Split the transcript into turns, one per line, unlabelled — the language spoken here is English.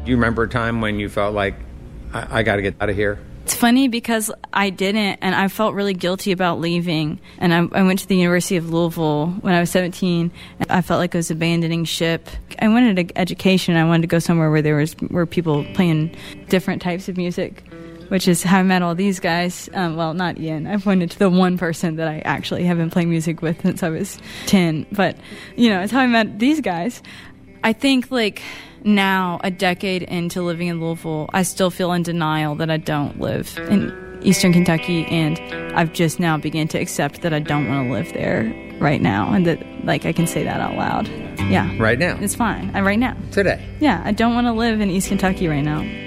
Do you remember a time when you felt like, I got to get out of here?
It's funny because I didn't, and I felt really guilty about leaving. And I went to the University of Louisville when I was 17, and I felt like I was abandoning ship. I wanted an education. I wanted to go somewhere where were people playing different types of music, which is how I met all these guys. Well, not Ian. I pointed to the one person that I actually have been playing music with since I was 10. But, it's how I met these guys. I think, now, a decade into living in Louisville, I still feel in denial that I don't live in Eastern Kentucky, and I've just now begun to accept that I don't want to live there right now, and that, I can say that out loud. Yeah.
Right now?
It's fine. Right now.
Today?
Yeah, I don't want to live in East Kentucky right now.